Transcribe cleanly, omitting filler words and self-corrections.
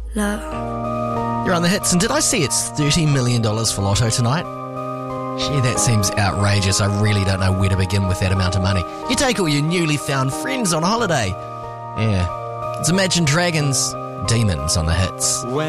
love. You're on the hits, and did I see it's $30 million for Lotto tonight? Gee, that seems outrageous. I really don't know where to begin with that amount of money. You take all your newly found friends on holiday. Yeah. It's Imagine Dragons, Demons on the hits.